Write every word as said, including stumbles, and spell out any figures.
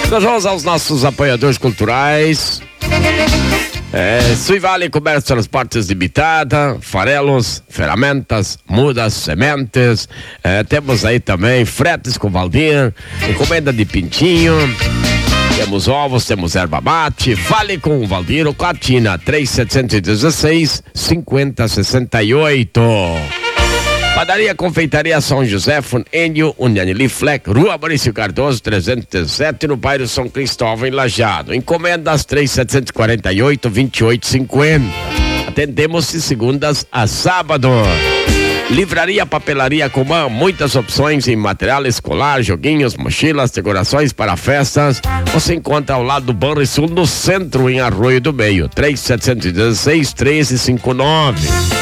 Nós vamos aos nossos apoiadores culturais. É, Suivale Comércio Transportes Limitada, farelos, ferramentas, mudas, sementes. É, temos aí também fretes com Valdir, encomenda de pintinho. Temos ovos, temos erva mate. Fale com o Valdir Ocatina, três sete um seis, cinco zero seis oito. Padaria Confeitaria São José, Funenio, Unanili Fleck, Rua Maurício Cardoso, trezentos e dezessete, no bairro São Cristóvão, em Lajeado. Encomendas três sete quatro oito, vinte e oito cinquenta. Atendemos de segundas a sábado. Livraria Papelaria Comã, muitas opções em material escolar, joguinhos, mochilas, decorações para festas. Você encontra ao lado do Banrisul, no centro, em Arroio do Meio. três sete um seis, treze cinquenta e nove.